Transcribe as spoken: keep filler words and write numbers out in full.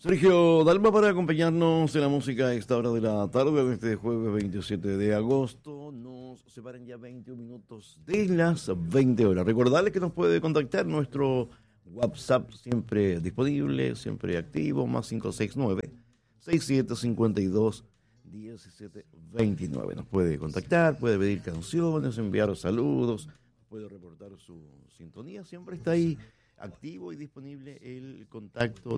Sergio Dalma para acompañarnos en la música a esta hora de la tarde de este jueves veintisiete de agosto. Nos separan ya veintiún minutos de las veinte horas. Recordarles que nos puede contactar nuestro WhatsApp siempre disponible, siempre activo, más cinco seis nueve, seis siete cinco dos, uno siete dos nueve. Nos puede contactar, puede pedir canciones, enviar saludos, puede reportar su sintonía. Siempre está ahí activo y disponible el contacto